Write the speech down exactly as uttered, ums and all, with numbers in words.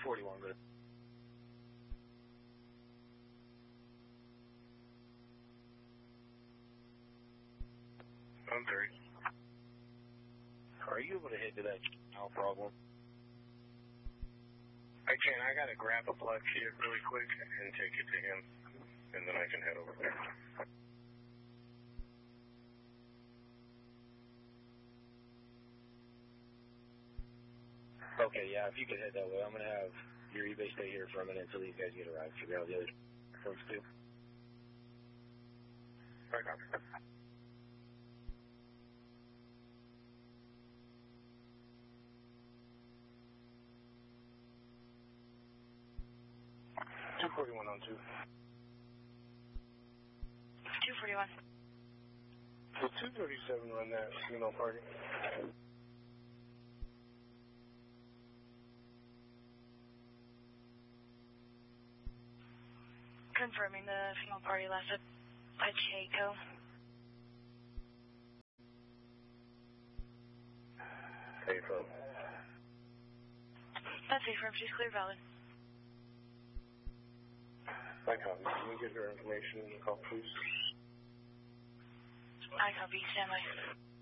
forty-one, good. I'm thirty. Are you able to head to that now problem? I can. I got to grab a blood kit really quick and take it to him, and then I can head over there. Okay, yeah, if you could head that way, I'm going to have your eBay stay here for a minute until these guys get arrived. Figure out the other folks too. I got it. two forty-one on two. two forty-one. Did two thirty-seven run that funeral party? Confirming the funeral party left at Pacheco. Affirm. That's affirmed. She's clear valid. I copy. Can you get her information in the call, please? I copy. Stand by.